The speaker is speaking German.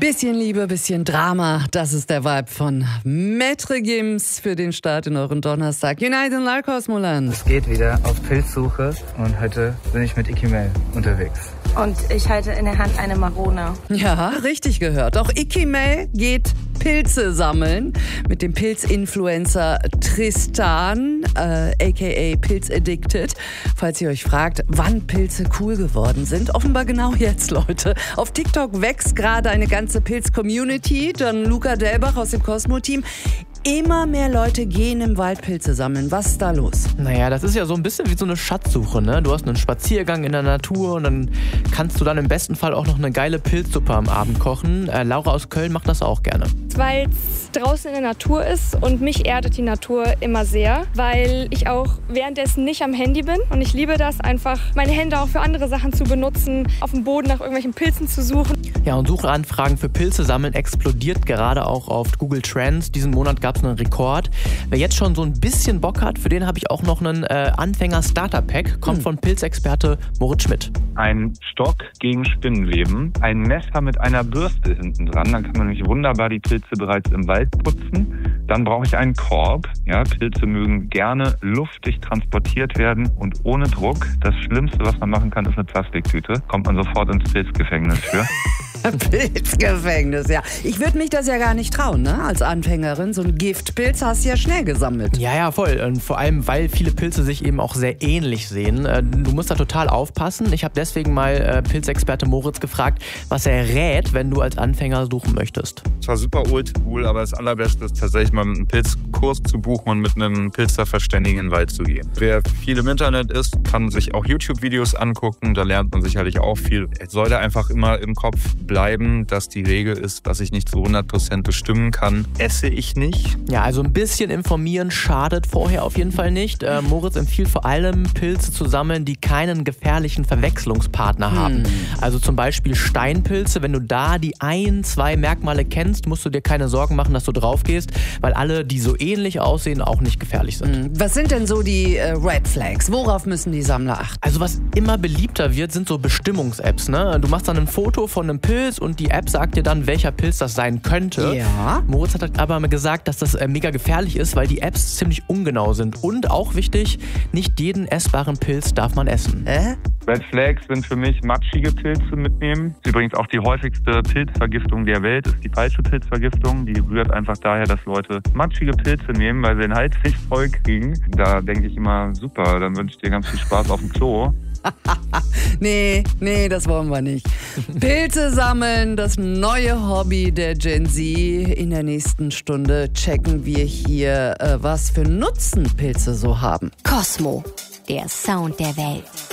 Bisschen Liebe, bisschen Drama, das ist der Vibe von Maître Gims für den Start in euren Donnerstag. United in Larkosmoland. Es geht wieder auf Pilzsuche und heute bin ich mit Ikimel unterwegs. Und ich halte in der Hand eine Marone. Ja, richtig gehört. Auch Ikimel geht Pilze sammeln mit dem Pilzinfluencer Tristan, aka Pilz Addicted. Falls ihr euch fragt, wann Pilze cool geworden sind, offenbar genau jetzt, Leute. Auf TikTok wächst gerade eine ganze Pilz-Community. Gianluca Delbach aus dem Cosmo-Team. Immer mehr Leute gehen im Wald Pilze sammeln. Was ist da los? Naja, das ist ja so ein bisschen wie so eine Schatzsuche, ne? Du hast einen Spaziergang in der Natur und dann kannst du dann im besten Fall auch noch eine geile Pilzsuppe am Abend kochen. Laura aus Köln macht das auch gerne. Weil es draußen in der Natur ist und mich erdet die Natur immer sehr, weil ich auch währenddessen nicht am Handy bin und ich liebe das einfach, meine Hände auch für andere Sachen zu benutzen, auf dem Boden nach irgendwelchen Pilzen zu suchen. Ja, und Suchanfragen für Pilze sammeln explodiert gerade auch auf Google Trends. Diesen Monat gab es einen Rekord. Wer jetzt schon so ein bisschen Bock hat, für den habe ich auch noch einen Anfänger-Starter-Pack. Kommt von Pilzexperte Moritz Schmidt. Ein Stock gegen Spinnenleben, ein Messer mit einer Bürste hinten dran. Dann kann man nämlich wunderbar die Pilze bereits im Wald putzen. Dann brauche ich einen Korb. Ja, Pilze mögen gerne luftig transportiert werden und ohne Druck. Das Schlimmste, was man machen kann, ist eine Plastiktüte. Kommt man sofort ins Pilzgefängnis für. Pilzgefängnis, ja. Ich würde mich das ja gar nicht trauen, ne? Als Anfängerin. So ein Giftpilz hast du ja schnell gesammelt. Ja, voll. Und vor allem, weil viele Pilze sich eben auch sehr ähnlich sehen. Du musst da total aufpassen. Ich habe deswegen mal Pilzexperte Moritz gefragt, was er rät, wenn du als Anfänger suchen möchtest. Es war super oldschool, aber das Allerbeste ist tatsächlich mal einen Pilzkurs zu buchen und mit einem Pilzerverständigen in den Wald zu gehen. Wer viel im Internet ist, kann sich auch YouTube-Videos angucken. Da lernt man sicherlich auch viel. Es sollte einfach immer im Kopf bleiben, dass die Regel ist, was ich nicht zu 100% bestimmen kann, esse ich nicht. Ja, also ein bisschen informieren schadet vorher auf jeden Fall nicht. Moritz empfiehlt vor allem, Pilze zu sammeln, die keinen gefährlichen Verwechslungspartner haben. Also zum Beispiel Steinpilze. Wenn du da die 1-2 Merkmale kennst, musst du dir keine Sorgen machen, dass du drauf gehst, weil alle, die so ähnlich aussehen, auch nicht gefährlich sind. Was sind denn so die Red Flags? Worauf müssen die Sammler achten? Also was immer beliebter wird, sind so Bestimmungs-Apps, ne? Du machst dann ein Foto von einem Pilz und die App sagt dir dann, welcher Pilz das sein könnte. Ja. Moritz hat aber gesagt, dass das mega gefährlich ist, weil die Apps ziemlich ungenau sind. Und auch wichtig, nicht jeden essbaren Pilz darf man essen. Red Flags sind für mich matschige Pilze mitnehmen. Ist übrigens auch die häufigste Pilzvergiftung der Welt, ist die falsche Pilzvergiftung. Die rührt einfach daher, dass Leute matschige Pilze nehmen, weil sie den Hals nicht voll kriegen. Da denke ich immer, super, dann wünsche ich dir ganz viel Spaß auf dem Klo. Nee, das wollen wir nicht. Pilze sammeln, das neue Hobby der Gen Z. In der nächsten Stunde checken wir hier, was für Nutzen Pilze so haben. Cosmo, der Sound der Welt.